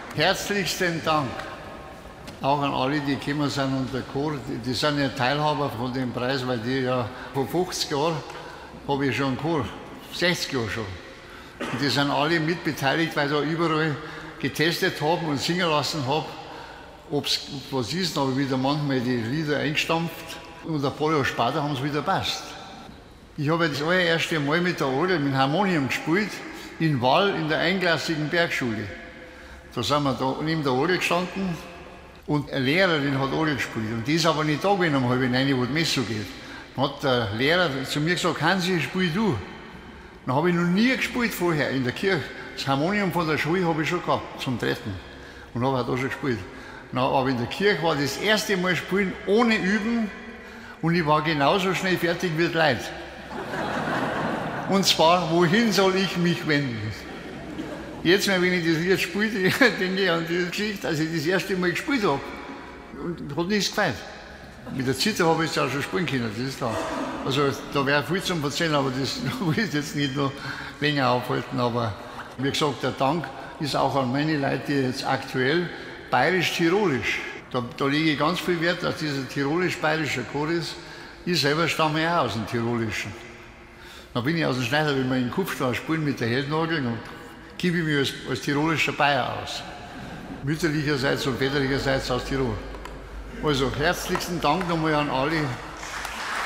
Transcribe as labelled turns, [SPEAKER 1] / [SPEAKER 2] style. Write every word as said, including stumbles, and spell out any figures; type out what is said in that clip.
[SPEAKER 1] Herzlichsten Dank auch an alle, die gekommen sind und der Chor. Die, die sind ja Teilhaber von dem Preis, weil die ja vor fünfzig Jahren habe ich schon einen Chor, sechzig Jahre schon. Und die sind alle mitbeteiligt, weil ich da überall getestet habe und singen lassen habe, ob es was ist. Dann habe ich wieder manchmal die Lieder eingestampft und ein paar Jahre später haben sie wieder passt. Ich habe das allererste Mal mit der Orgel, mit dem Harmonium gespielt, in Wall in der einklassigen Bergschule. Da sind wir da neben der Orgel gestanden und eine Lehrerin hat Orgel gespielt. Und die ist aber nicht da gewesen um halb neun, wo die Messe geht. Dann hat der Lehrer zu mir gesagt, Hansi, spiel du. Dann habe ich noch nie gespielt vorher in der Kirche. Das Harmonium von der Schule habe ich schon gehabt, zum Dritten. Und habe auch da schon gespielt. Dann, aber in der Kirche war das erste Mal spielen, ohne Üben. Und ich war genauso schnell fertig wie die Leute. Und zwar, wohin soll ich mich wenden? Jetzt, wenn ich das Lied spiele, denke ich an diese Geschichte, als ich das erste Mal gespielt habe. Und hat nichts gefällt. Mit der Zither habe ich es auch schon spielen können, das ist klar. Also da wäre viel zum Erzählen, aber das will ich jetzt nicht noch länger aufhalten. Aber wie gesagt, der Dank ist auch an meine Leute, die jetzt aktuell bayerisch-tirolisch, da, da lege ich ganz viel Wert, dass dieser tirolisch-bayerische Chor ist. Ich selber stamme ja auch aus dem Tirolischen. Da bin ich aus dem Schneider, wenn wir in Kupfstraße spielen mit der Heldenorgel, und gebe ich mich als, als tirolischer Bayer aus. Mütterlicherseits und väterlicherseits aus Tirol. Also herzlichsten Dank nochmal an alle.